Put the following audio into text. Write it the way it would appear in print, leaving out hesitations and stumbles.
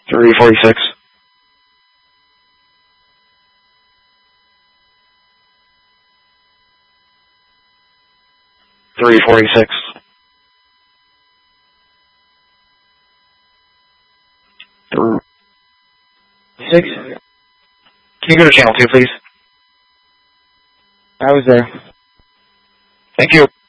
346. 346. 6. Can you go to channel 2, please? I was there. Thank you.